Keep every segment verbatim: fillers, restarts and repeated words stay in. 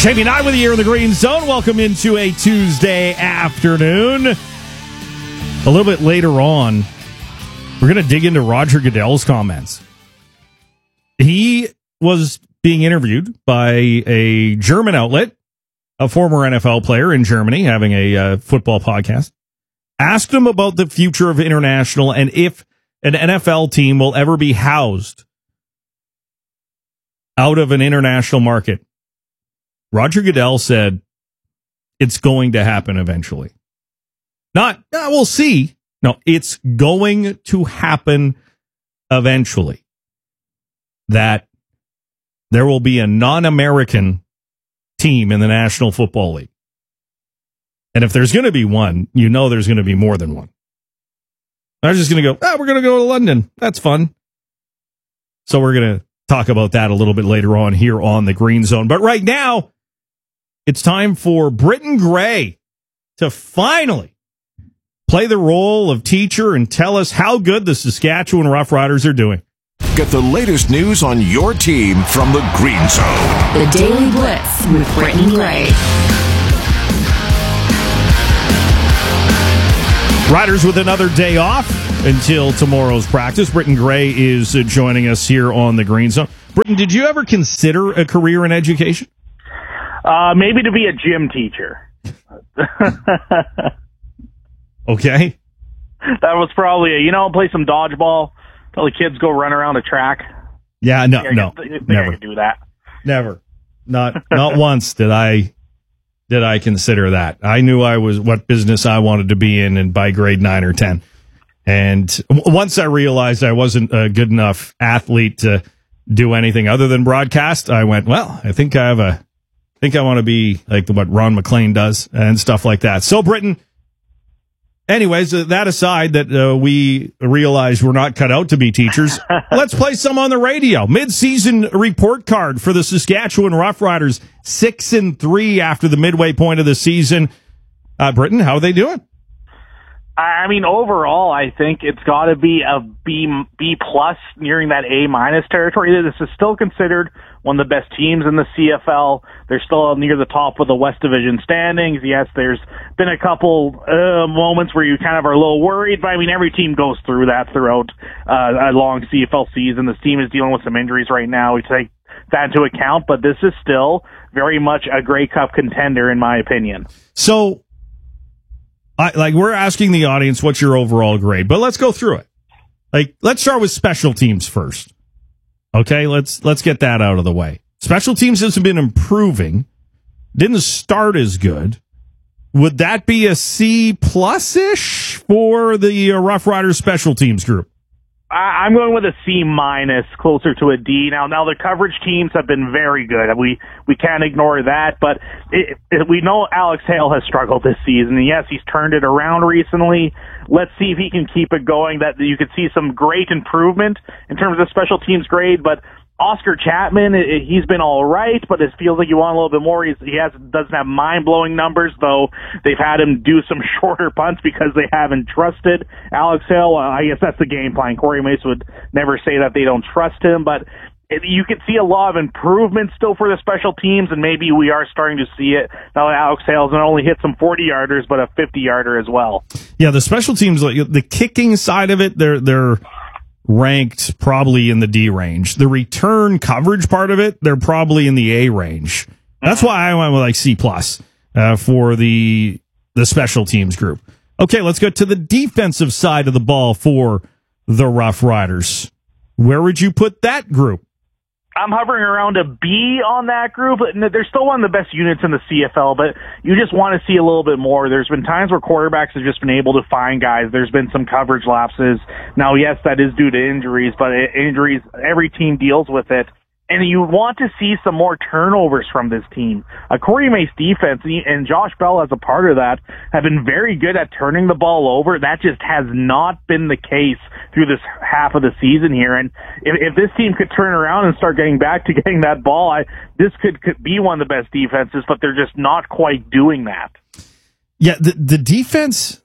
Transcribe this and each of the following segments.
Jamie Nye with you here in the Green Zone. Welcome into a Tuesday afternoon. A little bit later on, we're going to dig into Roger Goodell's comments. He was being interviewed by a German outlet, a former N F L player in Germany, having a uh, football podcast. Asked him about the future of international and if an N F L team will ever be housed out of an international market. Roger Goodell said it's going to happen eventually. Not, uh, we'll see. No, it's going to happen eventually. That there will be a non-American team in the National Football League. And if there's going to be one, you know there's going to be more than one. I was just going to go, oh, we're going to go to London. That's fun. So we're going to talk about that a little bit later on here on the Green Zone. But right now, it's time for Britton Gray to finally play the role of teacher and tell us how good the Saskatchewan Roughriders are doing. Get the latest news on your team from the Green Zone. The Daily Blitz with Britton Gray. Riders with another day off until tomorrow's practice. Britton Gray is uh, joining us here on the Green Zone. Britton, did you ever consider a career in education? Uh, maybe to be a gym teacher. Okay. That was probably, a, you know, play some dodgeball, tell the kids go run around a track. Yeah, no, I no, think I never could do that. Never. Not not once did I did I consider that. I knew I was what business I wanted to be in, and by grade nine or ten. And w- once I realized I wasn't a good enough athlete to do anything other than broadcast, I went, well, I think I have a I think I want to be like what Ron McLean does and stuff like that. So, Britton, anyways, uh, that aside, that uh, we realized we're not cut out to be teachers, let's play some on the radio. Mid-season report card for the Saskatchewan Roughriders, six and three after the midway point of the season. Uh, Britton, how are they doing? I mean, overall, I think it's got to be a B, B plus nearing that A minus territory. This is still considered one of the best teams in the C F L. They're still near the top of the West Division standings. Yes, there's been a couple uh, moments where you kind of are a little worried, but I mean, every team goes through that throughout uh, a long C F L season. This team is dealing with some injuries right now. We take that into account, but this is still very much a Grey Cup contender, in my opinion. So, I, like, we're asking the audience what's your overall grade, but let's go through it. Like, let's start with special teams first. Okay, let's let's get that out of the way. Special teams has been improving. Didn't start as good. Would that be a C plus ish for the uh, Rough Riders special teams group? I, I'm going with a C minus, closer to a D. Now, now the coverage teams have been very good. We we can't ignore that, but it, it, we know Alex Hale has struggled this season. And yes, he's turned it around recently. Let's see if he can keep it going. That you could see some great improvement in terms of special teams grade, but Oscar Chapman, it, he's been all right, but it feels like you want a little bit more. He's, he has doesn't have mind-blowing numbers, though they've had him do some shorter punts because they haven't trusted Alex Hale. Uh, I guess that's the game plan. Corey Mace would never say that they don't trust him, but it, you can see a lot of improvement still for the special teams, and maybe we are starting to see it now that Alex Hale's not only hit some forty-yarders, but a fifty-yarder as well. Yeah, the special teams, like the kicking side of it, they're they're ranked probably in the D range. The return coverage part of it, they're probably in the A range. That's why I went with like C plus uh, for the the special teams group. Okay, let's go to the defensive side of the ball for the Rough Riders. Where would you put that group? I'm hovering around a B on that group. They're still one of the best units in the C F L, but you just want to see a little bit more. There's been times where quarterbacks have just been able to find guys. There's been some coverage lapses. Now, yes, that is due to injuries, but injuries, every team deals with it. And you want to see some more turnovers from this team. A Corey Mace defense, and Josh Bell as a part of that, have been very good at turning the ball over. That just has not been the case through this half of the season here. And if, if this team could turn around and start getting back to getting that ball, I, this could, could be one of the best defenses, but they're just not quite doing that. Yeah, the, the defense,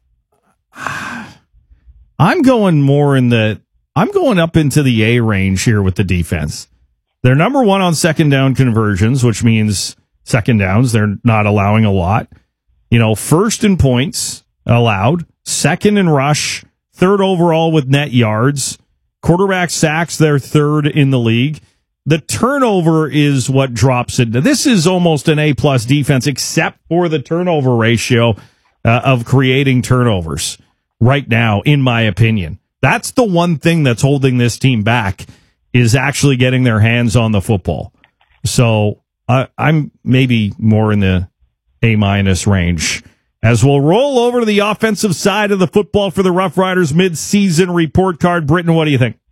I'm going more in the, I'm going up into the A range here with the defense. They're number one on second down conversions, which means second downs. They're not allowing a lot. You know, first in points allowed, second in rush, third overall with net yards. Quarterback sacks, they're third in the league. The turnover is what drops it. This is almost an A-plus defense, except for the turnover ratio uh, of creating turnovers right now, in my opinion. That's the one thing that's holding this team back, is actually getting their hands on the football. So uh, I'm maybe more in the A-minus range. As we'll roll over to the offensive side of the football for the Rough Riders mid-season report card. Britton, what do you think?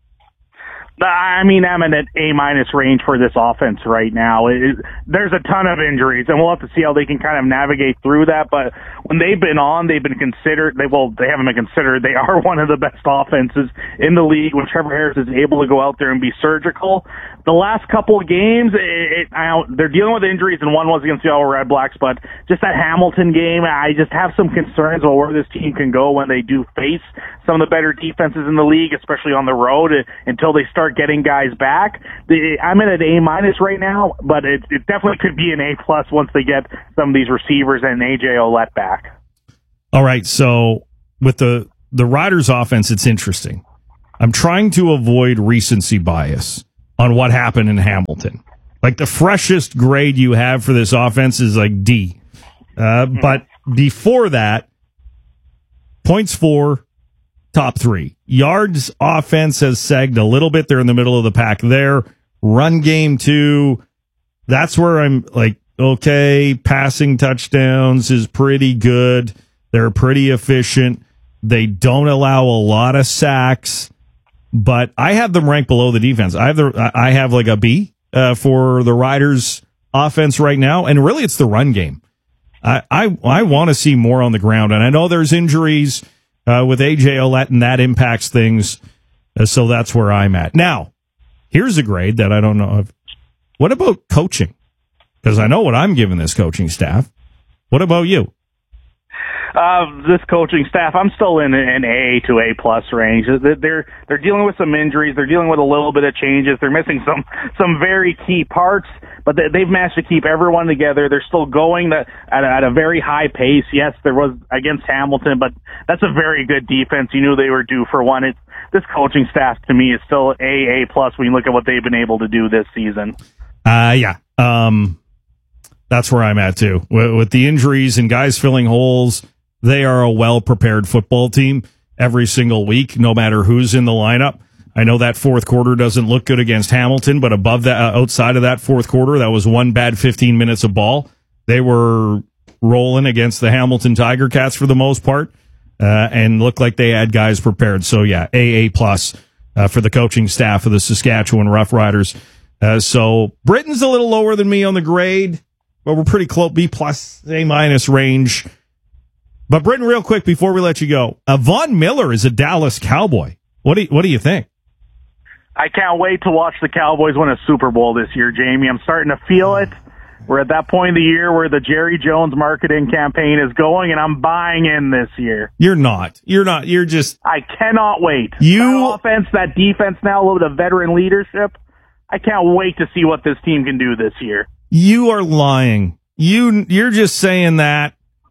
I mean, I'm in an A-minus range for this offense right now. It, there's a ton of injuries, and we'll have to see how they can kind of navigate through that. But when they've been on, they've been considered, they, well, they haven't been considered. They are one of the best offenses in the league when Trevor Harris is able to go out there and be surgical. The last couple of games, it, it, I don't, they're dealing with injuries, and one was against the Ottawa Red Blacks, but just that Hamilton game, I just have some concerns about where this team can go when they do face some of the better defenses in the league, especially on the road, until they start getting guys back. The, I'm in an A minus right now, but it, it definitely could be an A plus once they get some of these receivers and A J Ouellette back. All right, so with the the Riders offense, it's interesting. I'm trying to avoid recency bias on what happened in Hamilton. Like, the freshest grade you have for this offense is like D. Uh, but before that, points for, top three. Yards offense has sagged a little bit. They're in the middle of the pack there. Run game, too. That's where I'm like, okay, passing touchdowns is pretty good. They're pretty efficient. They don't allow a lot of sacks, but I have them ranked below the defense. I have the, I have like a B uh, for the Riders offense right now, and really it's the run game. I I, I want to see more on the ground, and I know there's injuries Uh, with A J Ouellette, and that impacts things. Uh, so that's where I'm at. Now, here's a grade that I don't know of. What about coaching? Because I know what I'm giving this coaching staff. What about you? Uh, this coaching staff, I'm still in an A to A plus range. They're they're dealing with some injuries. They're dealing with a little bit of changes. They're missing some some very key parts, but they've managed to keep everyone together. They're still going at a, at a very high pace. Yes, there was against Hamilton, but that's a very good defense. You knew they were due for one. It's, this coaching staff, to me, is still A, A plus when you look at what they've been able to do this season. Uh, yeah. Um, that's where I'm at, too. With, with the injuries and guys filling holes, they are a well-prepared football team every single week, no matter who's in the lineup. I know that fourth quarter doesn't look good against Hamilton, but above that, uh, outside of that fourth quarter, that was one bad fifteen minutes of ball. They were rolling against the Hamilton Tiger Cats for the most part, uh, and looked like they had guys prepared. So yeah, A A plus uh, for the coaching staff of the Saskatchewan Roughriders. Uh, so Britton's a little lower than me on the grade, but we're pretty close, B plus, A minus range. But Britton, real quick before we let you go, uh, Von Miller is a Dallas Cowboy. What do you, what do you think? I can't wait to watch the Cowboys win a Super Bowl this year, Jamie. I'm starting to feel it. We're at that point of the year where the Jerry Jones marketing campaign is going, and I'm buying in this year. You're not. You're not. You're just... I cannot wait. You... That offense, that defense now, a little bit of veteran leadership. I can't wait to see what this team can do this year. You are lying. You, you're just saying that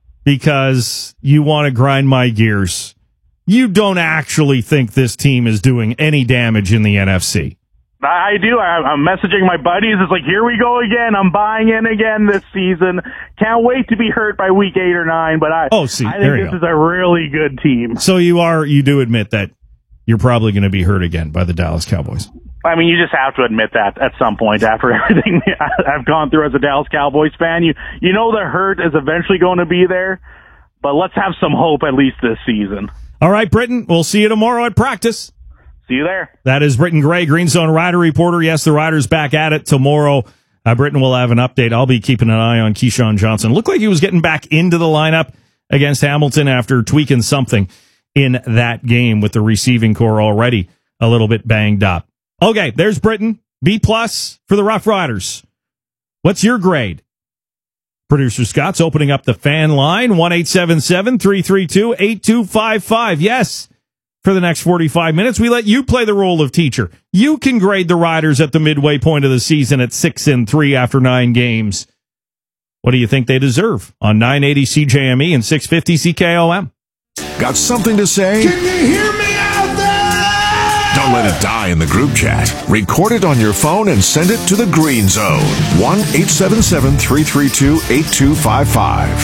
because you want to grind my gears. You don't actually think this team is doing any damage in the N F C. I do. I'm messaging my buddies. It's like, here we go again. I'm buying in again this season. Can't wait to be hurt by week eight or nine, but I, oh, see, I think this go. is a really good team. So you are, you do admit that you're probably going to be hurt again by the Dallas Cowboys. I mean, you just have to admit that at some point after everything I've gone through as a Dallas Cowboys fan. You, you know the hurt is eventually going to be there, but let's have some hope at least this season. All right, Britton, we'll see you tomorrow at practice. See you there. That is Britton Gray, Green Zone Rider reporter. Yes, the Riders back at it tomorrow. Uh, Britton will have an update. I'll be keeping an eye on Keyshawn Johnson. Looked like he was getting back into the lineup against Hamilton after tweaking something in that game with the receiving core already a little bit banged up. Okay, there's Britton. B plus for the Rough Riders. What's your grade? Producer Scott's opening up the fan line, one eight seven seven, three three two, eight two five five. Yes, for the next forty-five minutes, we let you play the role of teacher. You can grade the Riders at the midway point of the season at six and three after nine games. What do you think they deserve on nine eighty C J M E and six fifty C K O M? Got something to say? Can you hear me out there? Don't let it die in the group chat. Record it on your phone and send it to the Green Zone. one eight seven seven, three three two, eight two five five.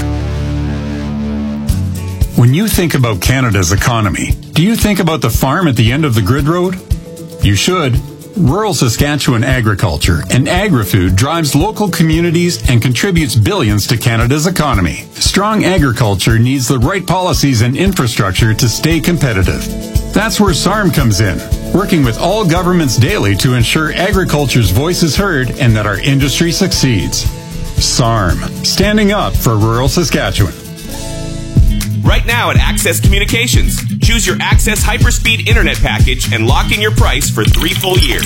When you think about Canada's economy, do you think about the farm at the end of the grid road? You should. Rural Saskatchewan agriculture and agri-food drives local communities and contributes billions to Canada's economy. Strong agriculture needs the right policies and infrastructure to stay competitive. That's where S A R M comes in, working with all governments daily to ensure agriculture's voice is heard and that our industry succeeds. S A R M, standing up for rural Saskatchewan. Right now at Access Communications, choose your Access Hyperspeed Internet package and lock in your price for three full years.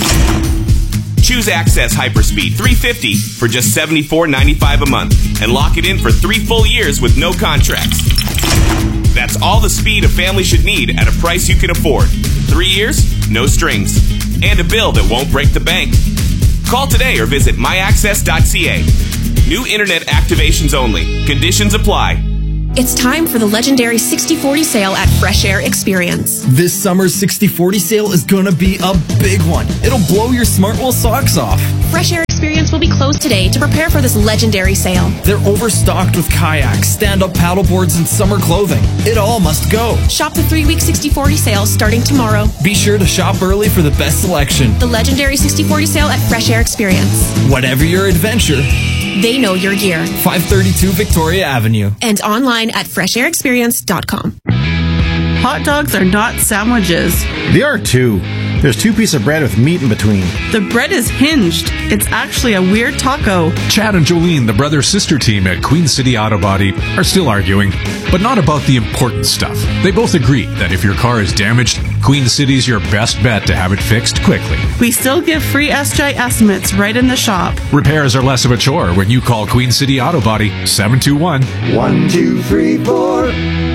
Choose Access Hyperspeed three fifty for just seventy-four ninety-five a month and lock it in for three full years with no contracts. That's all the speed a family should need at a price you can afford. Three years, no strings, and a bill that won't break the bank. Call today or visit my access dot c a. New internet activations only. Conditions apply. It's time for the legendary sixty forty sale at Fresh Air Experience. This summer's sixty forty sale is gonna be a big one. It'll blow your Smartwool socks off. Fresh Air Experience will be closed today to prepare for this legendary sale. They're overstocked with kayaks, stand-up paddleboards, and summer clothing. It all must go. Shop the three-week sixty forty sale starting tomorrow. Be sure to shop early for the best selection. The legendary sixty forty sale at Fresh Air Experience. Whatever your adventure, they know your gear. five thirty-two Victoria Avenue. And online at fresh air experience dot com. Hot dogs are not sandwiches. They are too. There's two pieces of bread with meat in between. The bread is hinged. It's actually a weird taco. Chad and Jolene, the brother-sister team at Queen City Auto Body, are still arguing, but not about the important stuff. They both agree that if your car is damaged, Queen City's your best bet to have it fixed quickly. We still give free S G I estimates right in the shop. Repairs are less of a chore when you call Queen City Auto Body seven two one, one two three four.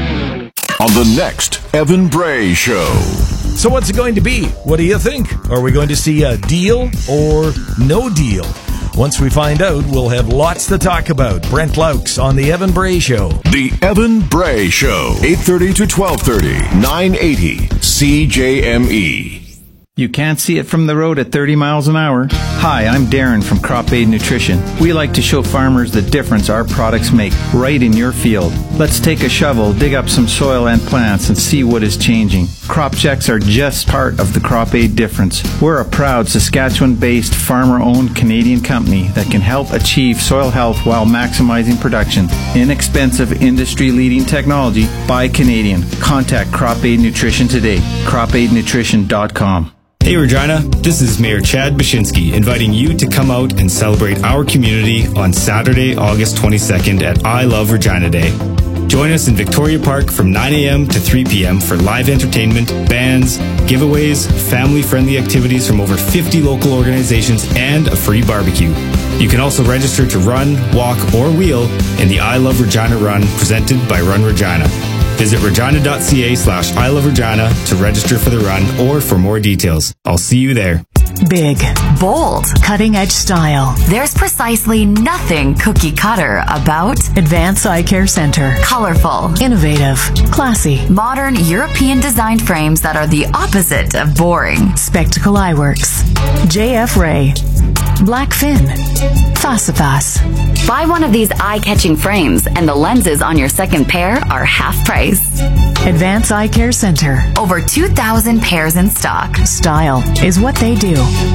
On the next Evan Bray Show. So what's it going to be? What do you think? Are we going to see a deal or no deal? Once we find out, we'll have lots to talk about. Brent Laux on The Evan Bray Show. The Evan Bray Show, eight thirty to twelve thirty, nine eighty C J M E. You can't see it from the road at thirty miles an hour. Hi, I'm Darren from Crop Aid Nutrition. We like to show farmers the difference our products make right in your field. Let's take a shovel, dig up some soil and plants, and see what is changing. Crop checks are just part of the Crop Aid difference. We're a proud Saskatchewan-based, farmer-owned Canadian company that can help achieve soil health while maximizing production. Inexpensive, industry-leading technology by Canadian. Contact Crop Aid Nutrition today. crop aid nutrition dot com. Hey Regina, this is Mayor Chad Bashinsky inviting you to come out and celebrate our community on Saturday, August twenty-second at I Love Regina Day. Join us in Victoria Park from nine a.m. to three p.m. for live entertainment, bands, giveaways, family-friendly activities from over fifty local organizations, and a free barbecue. You can also register to run, walk, or wheel in the I Love Regina Run presented by Run Regina. Visit regina dot c a slash I Love Regina to register for the run or for more details. I'll see you there. Big, bold, cutting-edge style. There's precisely nothing cookie-cutter about Advanced Eye Care Center. Colorful, innovative, classy, modern European-designed frames that are the opposite of boring. Spectacle Eyeworks, J F Ray, Blackfin, Fasifas. Buy one of these eye-catching frames and the lenses on your second pair are half price. Advanced Eye Care Center. Over two thousand pairs in stock. Style is what they do.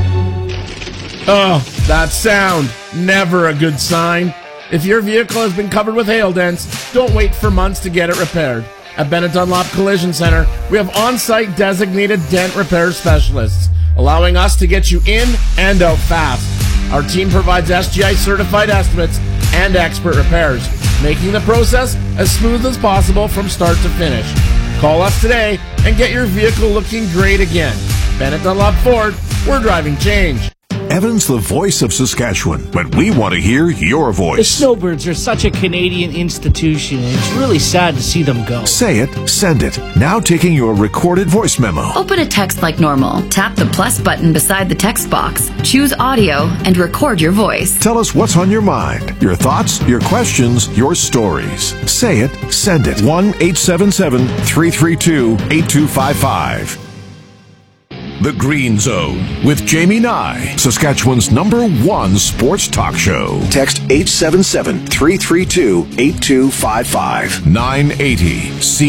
Oh, that sound. Never a good sign. If your vehicle has been covered with hail dents, don't wait for months to get it repaired. At Bennett Dunlop Collision Center, we have on-site designated dent repair specialists, allowing us to get you in and out fast. Our team provides S G I certified estimates and expert repairs, making the process as smooth as possible from start to finish. Call us today and get your vehicle looking great again. Bennett Dunlop Ford, we're driving change. Evan's the voice of Saskatchewan, but we want to hear your The voice. Snowbirds are such a Canadian institution, and it's really sad to see them go. Say it, send it. Now taking your recorded voice memo. Open a text like normal. Tap the plus button beside the text box. Choose audio and record your voice. Tell us what's on your mind, your thoughts, your questions, your stories. Say it, send it. one eight seven seven, three three two, eight two five five. The Green Zone with Jamie Nye, Saskatchewan's number one sports talk show. Text eight seven seven, three three two, eight two five five. nine eighty C